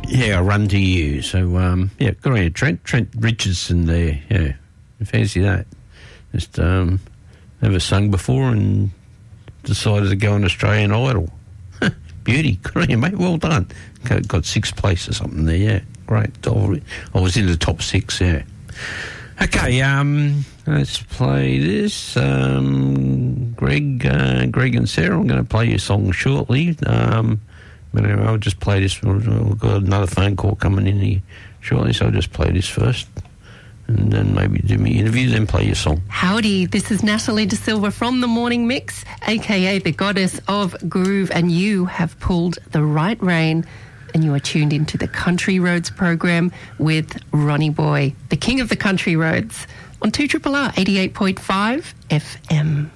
I Run to You. So, good on you, Trent. Trent Richardson there. Yeah, fancy that. Just never sung before and decided to go on Australian Idol. Beauty. Good on you, mate. Well done. Got 6th place or something there, yeah. Great. I was in the top 6, yeah. Okay, let's play this. Greg and Sarah, I'm going to play your song shortly. But anyway, I'll just play this. We've got another phone call coming in here shortly, so I'll just play this first. And then maybe do my interview, then play your song. Howdy, this is Natalie De Silva from The Morning Mix, a.k.a. the goddess of groove, and you have pulled the right rein and you are tuned into the Country Roads program with Ronnie Boy, the king of the country roads, on 2RRR 88.5 FM.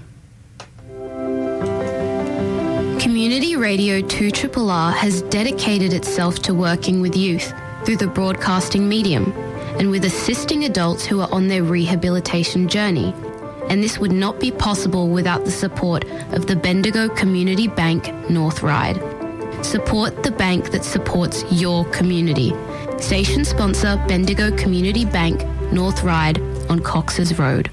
Community Radio 2RRR has dedicated itself to working with youth through the broadcasting medium and with assisting adults who are on their rehabilitation journey. And this would not be possible without the support of the Bendigo Community Bank North Ryde. Support the bank that supports your community. Station sponsor Bendigo Community Bank North Ryde on Cox's Road.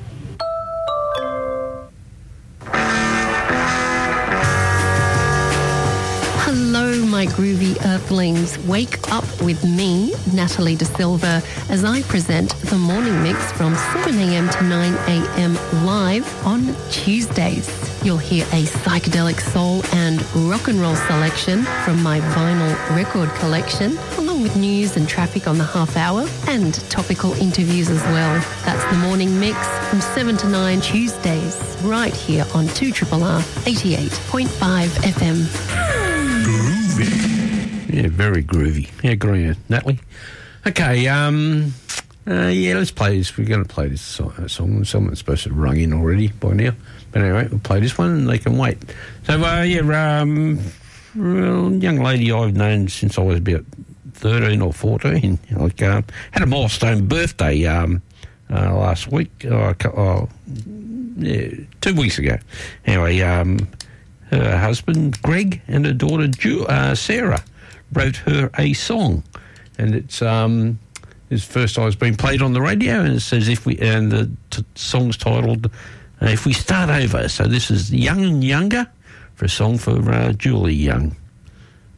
Hello, my groovy earthlings. Wake up with me, Natalie De Silva, as I present The Morning Mix from 7 a.m. to 9 a.m. live on Tuesdays. You'll hear a psychedelic soul and rock and roll selection from my vinyl record collection, along with news and traffic on the half hour and topical interviews as well. That's The Morning Mix from 7 to 9 Tuesdays, right here on 2RRR 88.5 FM. Groovy. Yeah, very groovy. Yeah, good on you, Natalie. Okay, let's play this. We're going to play this song. Someone's supposed to have rung in already by now. But anyway, we'll play this one and they can wait. So, young lady I've known since I was about 13 or 14. Had a milestone birthday last week. 2 weeks ago. Anyway, her husband, Greg, and her daughter, Sarah, wrote her a song. And it's first time it's been played on the radio, and it says the song's titled If We Start Over. So this is Young and Younger for a song for Julie Young.